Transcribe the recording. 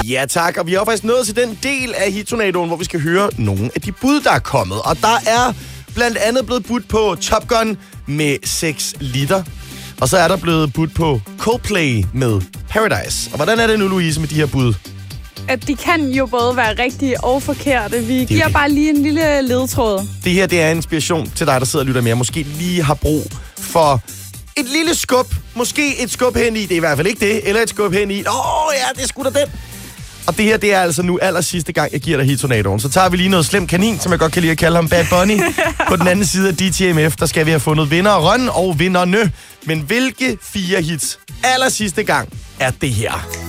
Ja tak, og vi har faktisk nået til den del af Hittornadoen, hvor vi skal høre nogle af de bud, der er kommet. Og der er blandt andet blevet budt på Top Gun med 6 liter. Og så er der blevet budt på Coldplay med Paradise. Og hvordan er det nu, Louise, med de her bud? At de kan jo både være rigtige og forkerte. Vi giver bare lige en lille ledtråd. Det her, det er inspiration til dig, der sidder og lytter med, og måske lige har brug for et lille skub. Måske et skub hen i, det er i hvert fald ikke det, eller et skub hen i, ja, det er sgu da den. Og det her, det er altså nu aller sidste gang, jeg giver dig Hittornadoen. Så tager vi lige noget slem kanin, som jeg godt kan lide at kalde ham, Bad Bunny. På den anden side af DTMF, der skal vi have fundet vinderen og vinderne. Men hvilke 4 hits aller sidste gang er det her?